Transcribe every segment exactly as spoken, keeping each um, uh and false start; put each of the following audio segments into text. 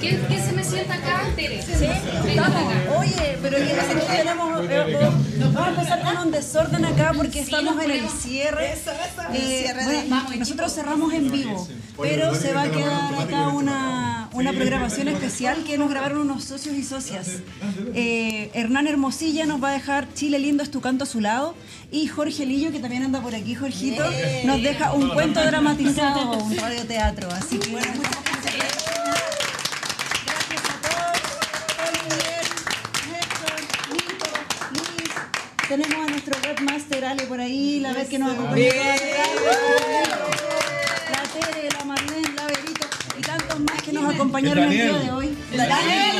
¿Quién, ¿Quién se me sienta acá? Tere. Sí, estamos. Oye, pero que nosotros tenemos... Eh, vamos a empezar con un desorden acá porque estamos en el cierre. Eh, bueno, nosotros cerramos en vivo, pero se va a quedar acá una, una programación especial que nos grabaron unos socios y socias. Eh, Hernán Hermosilla nos va a dejar Chile lindo es tu canto a su lado, y Jorge Lillo, que también anda por aquí, Jorgito, nos deja un cuento dramatizado, un radioteatro. Así que bueno, muchas gracias. Gracias a todos. Oliver, Héctor, Nico, Luis. Tenemos a nuestro webmaster Ale por ahí, la vez que nos acompañó. La Tere, la Marlene, la Berito y tantos más que nos acompañaron el día de hoy. ¡Daniel!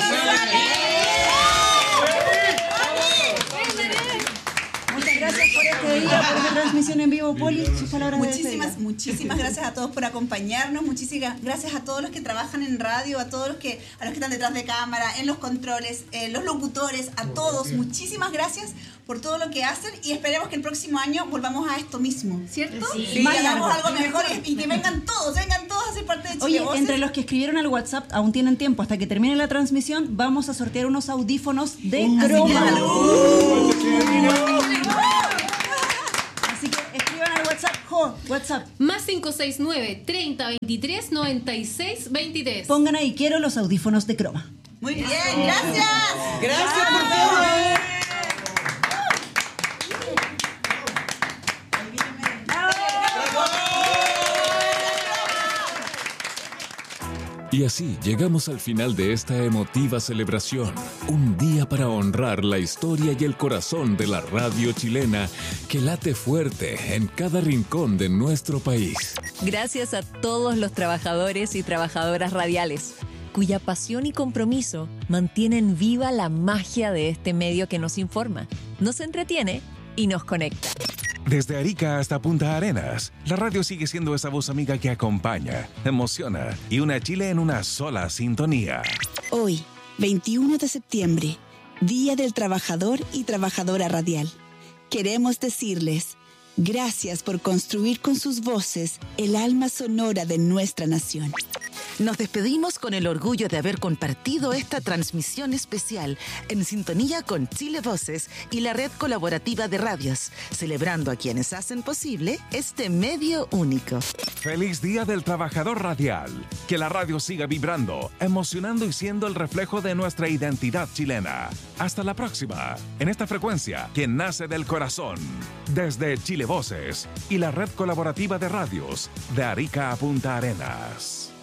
Gracias por este día, por esta transmisión en vivo. Poli, sus palabras de Muchísimas, muchísimas gracias a todos por acompañarnos, muchísimas gracias a todos los que trabajan en radio, a todos los que, a los que están detrás de cámara, en los controles, eh, los locutores, a todos, muchísimas gracias por todo lo que hacen y esperemos que el próximo año volvamos a esto mismo, ¿cierto? Sí. Y hagamos algo mejor y, y que vengan todos, vengan todos a ser parte de Chile Oye, Voces. Entre los que escribieron al WhatsApp, aún tienen tiempo hasta que termine la transmisión, vamos a sortear unos audífonos de uh, croma. Así que escriban al WhatsApp, jo, WhatsApp. Más cinco seis nueve, treinta, veintitrés, noventa y seis, veintitrés. Pongan ahí, quiero los audífonos de croma. Muy bien, gracias. Gracias por todo. Y así llegamos al final de esta emotiva celebración. Un día para honrar la historia y el corazón de la radio chilena que late fuerte en cada rincón de nuestro país. Gracias a todos los trabajadores y trabajadoras radiales, cuya pasión y compromiso mantienen viva la magia de este medio que nos informa, nos entretiene y nos conecta. Desde Arica hasta Punta Arenas, la radio sigue siendo esa voz amiga que acompaña, emociona y une a Chile en una sola sintonía. Hoy, veintiuno de septiembre, Día del Trabajador y Trabajadora Radial. Queremos decirles gracias por construir con sus voces el alma sonora de nuestra nación. Nos despedimos con el orgullo de haber compartido esta transmisión especial en sintonía con Chile Voces y la red colaborativa de radios, celebrando a quienes hacen posible este medio único. ¡Feliz Día del Trabajador Radial! Que la radio siga vibrando, emocionando y siendo el reflejo de nuestra identidad chilena. Hasta la próxima, en esta frecuencia que nace del corazón. Desde Chile Voces y la red colaborativa de radios de Arica a Punta Arenas.